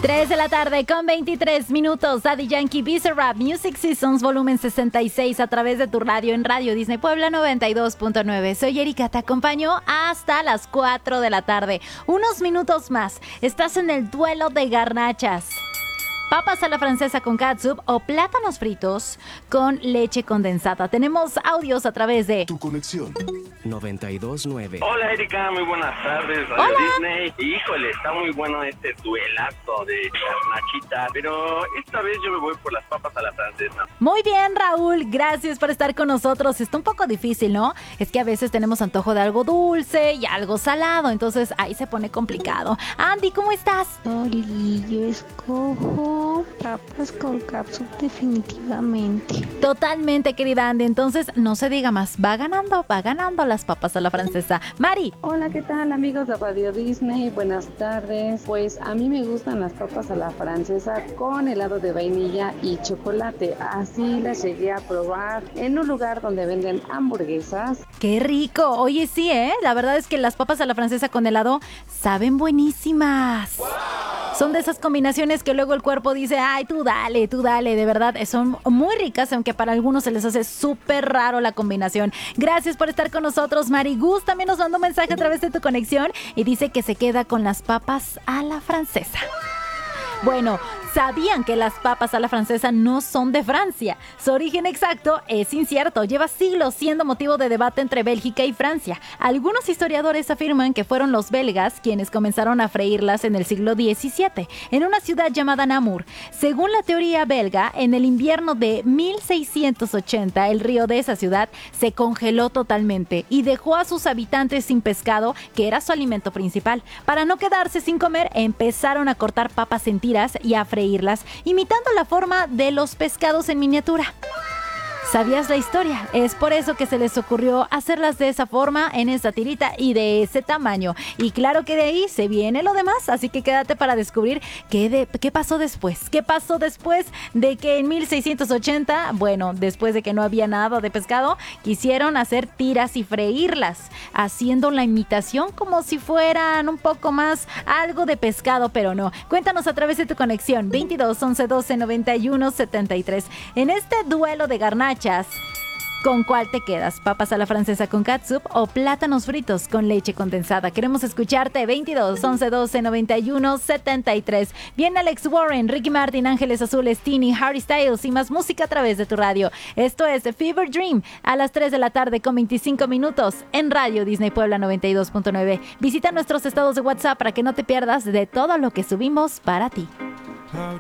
3 de la tarde con 23 minutos. Daddy Yankee, Bizarrap, Music Seasons, volumen 66 a través de tu radio en Radio Disney Puebla 92.9. Soy Erika, te acompaño hasta las 4 de la tarde. Unos minutos más. Estás en el duelo de garnachas. Papas a la francesa con catsup o plátanos fritos con leche condensada. Tenemos audios a través de Tu conexión 92.9. Hola Erika, muy buenas tardes. Radio Hola. Disney. Híjole, está muy bueno este duelazo de garnachita, pero esta vez yo me voy por las papas a la francesa. Muy bien, Raúl, gracias por estar con nosotros. Está un poco difícil, ¿no? Es que a veces tenemos antojo de algo dulce y algo salado, entonces ahí se pone complicado. Andy, ¿cómo estás? Oli, yo escojo papas con catsup definitivamente. Totalmente, querida Andy. Entonces, no se diga más. Va ganando las papas a la francesa. Mari. Hola, ¿qué tal amigos de Radio Disney? Buenas tardes. Pues a mí me gustan las papas a la francesa con helado de vainilla y chocolate. Así las llegué a probar en un lugar donde venden hamburguesas. ¡Qué rico! Oye, sí, ¿eh? La verdad es que las papas a la francesa con helado saben buenísimas. ¡Wow! Son de esas combinaciones que luego el cuerpo dice, ay, tú dale, de verdad, son muy ricas, aunque para algunos se les hace súper raro la combinación. Gracias por estar con nosotros, Mari. Gus también nos mandó un mensaje a través de tu conexión y dice que se queda con las papas a la francesa. Bueno, ¿sabían que las papas a la francesa no son de Francia? Su origen exacto es incierto, lleva siglos siendo motivo de debate entre Bélgica y Francia. Algunos historiadores afirman que fueron los belgas quienes comenzaron a freírlas en el siglo XVII, en una ciudad llamada Namur. Según la teoría belga, en el invierno de 1680, el río de esa ciudad se congeló totalmente y dejó a sus habitantes sin pescado, que era su alimento principal. Para no quedarse sin comer, empezaron a cortar papas en tiras y a freírlas, imitando la forma de los pescados en miniatura. ¿Sabías la historia? Es por eso que se les ocurrió hacerlas de esa forma, en esa tirita y de ese tamaño. Y claro que de ahí se viene lo demás, así que quédate para descubrir qué pasó después. ¿Qué pasó después de que en 1680, bueno, después de que no había nada de pescado, quisieron hacer tiras y freírlas, haciendo la imitación como si fueran un poco más algo de pescado, pero no. Cuéntanos a través de tu conexión 22 11 12 91 73. En este duelo de garnachas, ¿con cuál te quedas? ¿Papas a la francesa con catsup o plátanos fritos con leche condensada? Queremos escucharte. 22 11 12 91 73. Viene Alex Warren, Ricky Martin, Ángeles Azules, Tini, Harry Styles y más música a través de tu radio. Esto es The Fever Dream a las 3 de la tarde con 25 minutos en Radio Disney Puebla 92.9. Visita nuestros estados de WhatsApp para que no te pierdas de todo lo que subimos para ti. How